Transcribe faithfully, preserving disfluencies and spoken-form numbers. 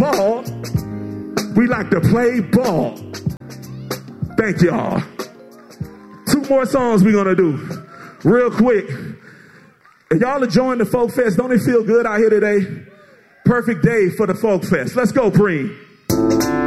ball. We like to play ball. Thank y'all. Two more songs we're going to do real quick. And y'all enjoying the Folk Fest? Don't it feel good out here today? Perfect day for the Folk Fest. Let's go, Preem.